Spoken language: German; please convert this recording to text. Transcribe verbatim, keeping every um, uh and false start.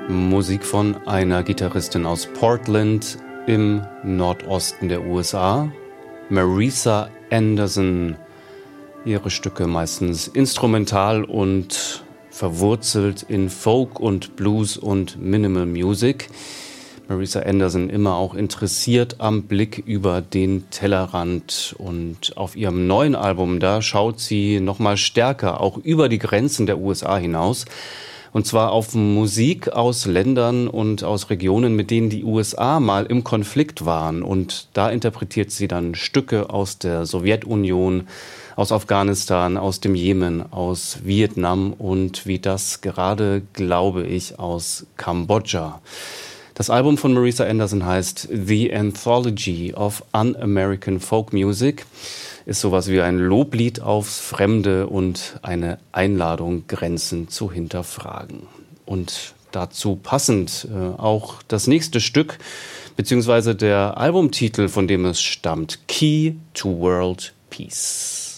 Musik von einer Gitarristin aus Portland im Nordosten der U S A, Marisa Anderson. Ihre Stücke meistens instrumental und verwurzelt in Folk und Blues und Minimal Music. Marisa Anderson immer auch interessiert am Blick über den Tellerrand, und auf ihrem neuen Album, da schaut sie noch mal stärker auch über die Grenzen der U S A hinaus. Und zwar auf Musik aus Ländern und aus Regionen, mit denen die U S A mal im Konflikt waren. Und da interpretiert sie dann Stücke aus der Sowjetunion, aus Afghanistan, aus dem Jemen, aus Vietnam und wie das gerade, glaube ich, aus Kambodscha. Das Album von Marisa Anderson heißt The Anthology of Un-American Folk Music. Ist sowas wie ein Loblied aufs Fremde und eine Einladung, Grenzen zu hinterfragen. Und dazu passend äh, auch das nächste Stück, beziehungsweise der Albumtitel, von dem es stammt, Key to World Peace.